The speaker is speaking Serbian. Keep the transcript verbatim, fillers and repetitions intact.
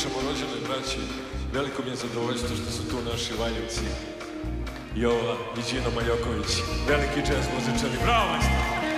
pričamo o rođenoj braći. Veliko mi je zadovoljstvo što su tu naši Valjevci, Jova i Đino Maljoković, veliki džez muzičari. Bravo, majstor!